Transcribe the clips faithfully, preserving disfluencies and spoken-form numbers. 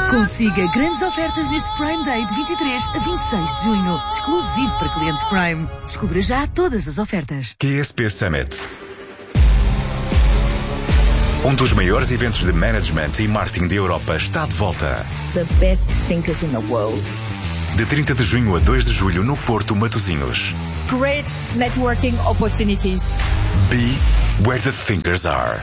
Consiga grandes ofertas neste Prime Day de vinte e três a vinte e seis de junho. Exclusivo para clientes Prime. Descubra já todas as ofertas. Q S P Summit. Um dos maiores eventos de management e marketing da Europa está de volta. The best thinkers in the world. De trinta de junho a dois de julho no Porto, Matosinhos. Great networking opportunities. Be where the thinkers are.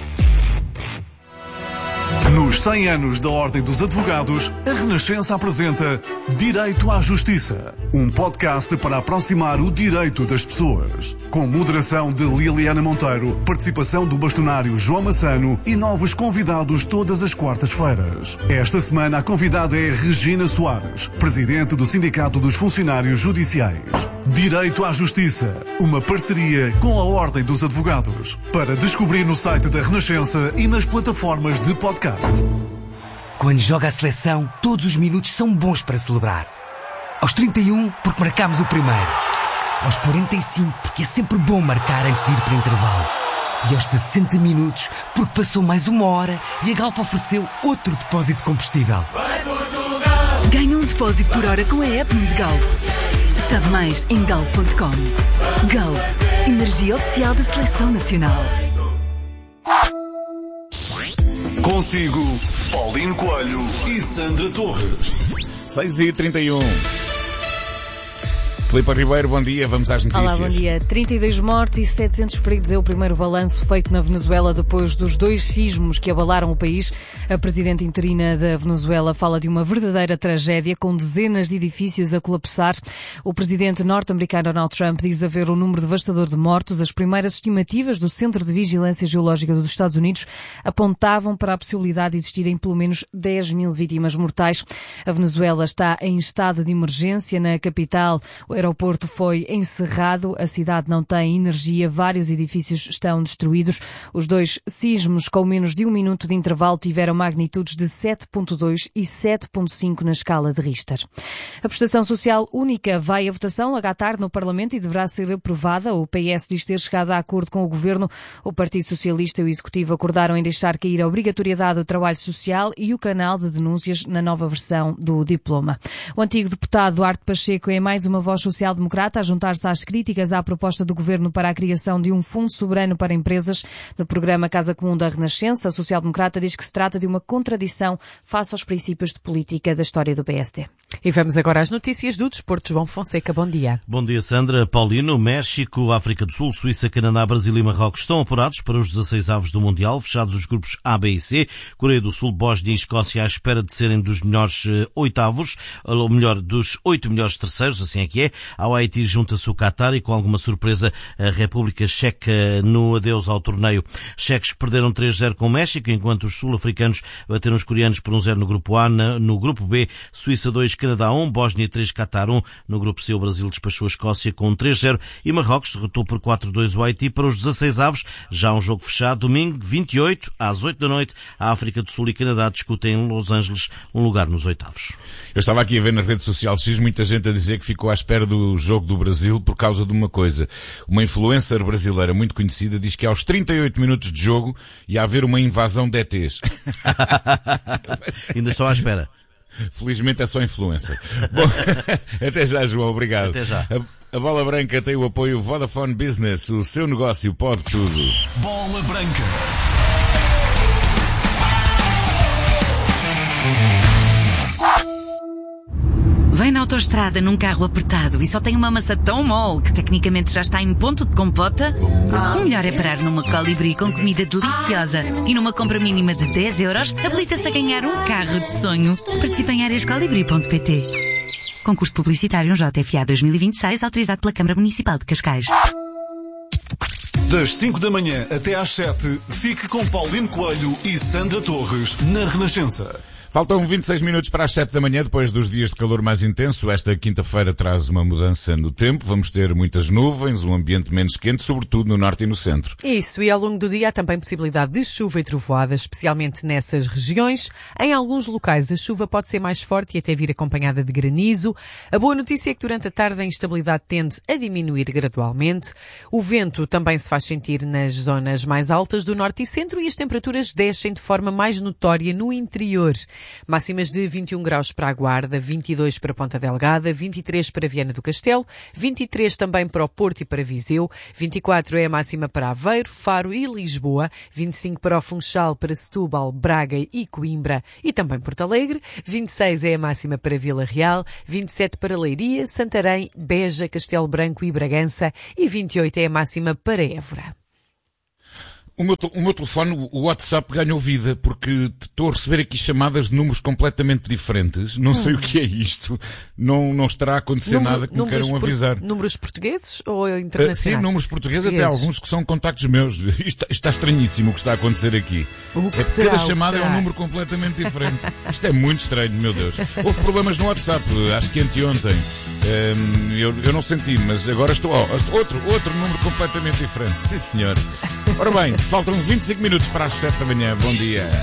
Nos cem anos da Ordem dos Advogados, a Renascença apresenta Direito à Justiça, um podcast para aproximar o direito das pessoas. Com moderação de Liliana Monteiro, participação do bastonário João Massano e novos convidados todas as quartas-feiras. Esta semana a convidada é Regina Soares, presidente do Sindicato dos Funcionários Judiciais. Direito à Justiça, uma parceria com a Ordem dos Advogados. Para descobrir no site da Renascença e nas plataformas de podcast. Quando joga a seleção, todos os minutos são bons para celebrar. Aos trinta e um, porque marcámos o primeiro. Aos quarenta e cinco, porque é sempre bom marcar antes de ir para o intervalo. E aos sessenta minutos, porque passou mais uma hora e a Galp ofereceu outro depósito de combustível. Ganhe um depósito por hora com a app de Galp. Sabe mais em galp ponto com. Galp, energia oficial da Seleção Nacional. Consigo, Paulino Coelho e Sandra Torres. seis e trinta e um. Filipe Ribeiro, bom dia, vamos às notícias. Olá, bom dia. trinta e dois mortos e setecentos feridos é o primeiro balanço feito na Venezuela depois dos dois sismos que abalaram o país. A presidente interina da Venezuela fala de uma verdadeira tragédia com dezenas de edifícios a colapsar. O presidente norte-americano Donald Trump diz haver um número devastador de mortos. As primeiras estimativas do Centro de Vigilância Geológica dos Estados Unidos apontavam para a possibilidade de existirem pelo menos dez mil vítimas mortais. A Venezuela está em estado de emergência na capital. O aeroporto foi encerrado, a cidade não tem energia, vários edifícios estão destruídos. Os dois sismos com menos de um minuto de intervalo tiveram magnitudes de sete ponto dois e sete ponto cinco na escala de Richter. A prestação social única vai à votação logo à tarde no Parlamento e deverá ser aprovada. O P S diz ter chegado a acordo com o Governo. O Partido Socialista e o Executivo acordaram em deixar cair a obrigatoriedade do trabalho social e o canal de denúncias na nova versão do diploma. O antigo deputado Duarte Pacheco é mais uma voz social-democrata a juntar-se às críticas à proposta do Governo para a criação de um fundo soberano para empresas. No programa Casa Comum da Renascença, a social-democrata diz que se trata de uma contradição face aos princípios de política da história do P S D. E vamos agora às notícias do desporto. João Fonseca, bom dia. Bom dia, Sandra. Paulino, México, África do Sul, Suíça, Canadá, Brasil e Marrocos estão apurados para os dezasseis avos do Mundial, fechados os grupos A, B e C. Coreia do Sul, Bósnia e Escócia à espera de serem dos melhores uh, oitavos, ou melhor, dos oito melhores terceiros, assim é que é. Ao Haiti junta-se o Qatar e, com alguma surpresa, a República Checa no adeus ao torneio. Cheques perderam três a zero com o México, enquanto os sul-africanos bateram os coreanos por um zero no grupo A. No grupo B, Suíça dois, Canadá um, Bósnia três, Qatar um. No grupo C, o Brasil despachou a Escócia com um três a zero e Marrocos derrotou por quatro a dois o Haiti para os dezasseis avos. Já um jogo fechado, domingo, vinte e oito, às oito da noite, a África do Sul e Canadá discutem em Los Angeles um lugar nos oitavos. Eu estava aqui a ver na rede social X muita gente a dizer que ficou à espera do jogo do Brasil por causa de uma coisa. Uma influencer brasileira muito conhecida diz que aos trinta e oito minutos de jogo ia haver uma invasão de E Tês. Ainda estou à espera. Felizmente é só influencer. Bom, até já, João, obrigado. Até já. A, a Bola Branca tem o apoio Vodafone Business, o seu negócio pode tudo. Bola Branca. Vem na autoestrada num carro apertado e só tem uma massa tão mole que tecnicamente já está em ponto de compota? O melhor é parar numa Colibri com comida deliciosa e numa compra mínima de dez euros habilita-se a ganhar um carro de sonho. Participe em áreas colibri ponto pt. Concurso publicitário J F A dois mil e vinte e seis autorizado pela Câmara Municipal de Cascais. Das cinco da manhã até às sete, fique com Paulino Coelho e Sandra Torres na Renascença. Faltam vinte e seis minutos para as sete da manhã, depois dos dias de calor mais intenso. Esta quinta-feira traz uma mudança no tempo. Vamos ter muitas nuvens, um ambiente menos quente, sobretudo no norte e no centro. Isso, e ao longo do dia há também possibilidade de chuva e trovoadas, especialmente nessas regiões. Em alguns locais a chuva pode ser mais forte e até vir acompanhada de granizo. A boa notícia é que durante a tarde a instabilidade tende a diminuir gradualmente. O vento também se faz faz sentir nas zonas mais altas do norte e centro e as temperaturas descem de forma mais notória no interior. Máximas de vinte e um graus para a Guarda, vinte e dois para Ponta Delgada, vinte e três para Viana do Castelo, vinte e três também para o Porto e para Viseu, vinte e quatro é a máxima para Aveiro, Faro e Lisboa, vinte e cinco para o Funchal, para Setúbal, Braga e Coimbra e também Porto Alegre, vinte e seis é a máxima para Vila Real, vinte e sete para Leiria, Santarém, Beja, Castelo Branco e Bragança e vinte e oito é a máxima para Évora. O meu, o meu telefone, o WhatsApp, ganhou vida porque estou a receber aqui chamadas de números completamente diferentes. Não hum. sei o que é isto. Não, não estará a acontecer Número, nada que me queiram avisar. Por, números portugueses ou internacionais? Uh, sim, números portugueses, portugueses, até alguns que são contactos meus. Isto está, está estranhíssimo o que está a acontecer aqui. O que é será, cada chamada será? é um número completamente diferente. Isto é muito estranho, meu Deus. Houve problemas no WhatsApp, acho que anteontem. Um, eu, eu não senti, mas agora estou... Oh, outro, outro número completamente diferente. Sim, senhor. Ora bem, faltam vinte e cinco minutos para as sete da manhã. Bom dia.